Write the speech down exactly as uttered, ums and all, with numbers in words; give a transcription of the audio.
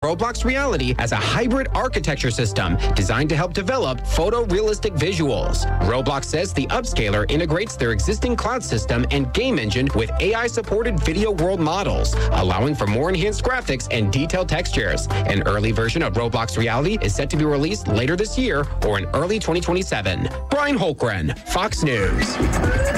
Roblox Reality as a hybrid architecture system designed to help develop photorealistic visuals. Roblox says the upscaler integrates their existing cloud system and game engine with A I-supported video world models, allowing for more enhanced graphics and detailed textures. An early version of Roblox Reality is set to be released later this year or in early twenty twenty-seven. Brian Holgren, Fox News.